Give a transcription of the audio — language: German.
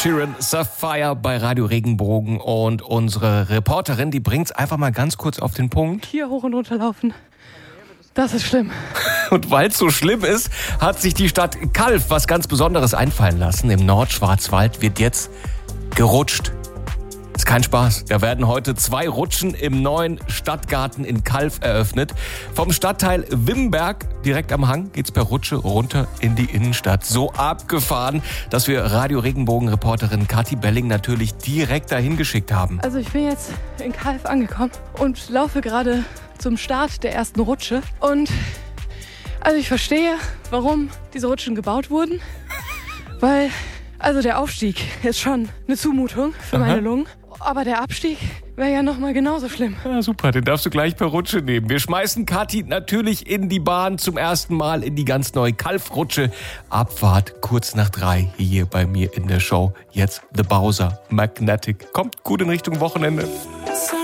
Sheeran, Sapphire bei Radio Regenbogen und unsere Reporterin, die bringt's einfach mal ganz kurz auf den Punkt. Hier hoch und runter laufen. Das ist schlimm. Und weil es so schlimm ist, hat sich die Stadt Calw was ganz Besonderes einfallen lassen. Im Nordschwarzwald wird jetzt gerutscht. Ist kein Spaß. Da werden heute 2 Rutschen im neuen Stadtgarten in Calw eröffnet. Vom Stadtteil Wimberg, direkt am Hang, geht's per Rutsche runter in die Innenstadt. So abgefahren, dass wir Radio Regenbogen-Reporterin Kathi Belling natürlich direkt dahin geschickt haben. Also ich bin jetzt in Calw angekommen und laufe gerade zum Start der ersten Rutsche. Und also ich verstehe, warum diese Rutschen gebaut wurden. Weil also der Aufstieg ist schon eine Zumutung für meine Lungen. Aber der Abstieg wäre ja nochmal genauso schlimm. Ja, super, den darfst du gleich per Rutsche nehmen. Wir schmeißen Kathi natürlich in die Bahn zum ersten Mal in die ganz neue Calw-Rutsche. Abfahrt kurz nach 3 hier bei mir in der Show. Jetzt The Bowser Magnetic. Kommt gut in Richtung Wochenende.